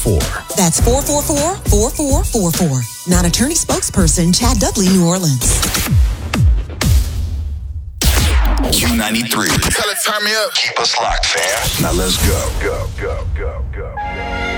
444-4444. That's 444-4444. Non-attorney spokesperson Chad Dudley, New Orleans. Q93. Tell it, turn me up. Keep us locked, fam. Now let's go. Go.